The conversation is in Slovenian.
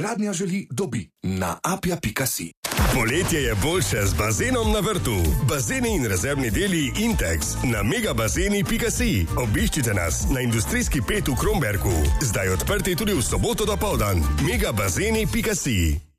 Gradnja želi, dobi na apia.si. Poletje je boljše z bazenom na vrtu. Bazeni in rezervni deli Intex na megabazeni.si. Obiščite nas na industrijski 5 v Kromberku. Zdaj odprti tudi v soboto dopoldan. megabazeni.si.